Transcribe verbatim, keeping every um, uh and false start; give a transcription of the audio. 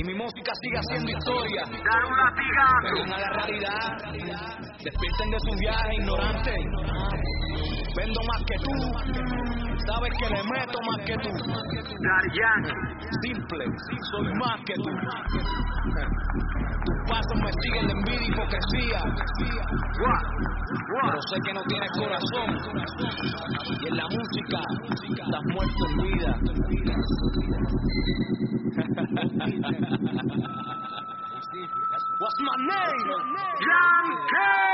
Y mi música sigue haciendo historia. Dar un latigazo. Vengan a la realidad. Despierten de su viaje ignorante. Vendo más que tú. Sabes que le meto más que tú. Daddy Yankee. Simple, soy más que tú. Tus pasos me siguen de envidia y hipocresía. What? What? Pero sé que no tienes corazón. Y en la música estás muerto en vida. What's my name? Yankee.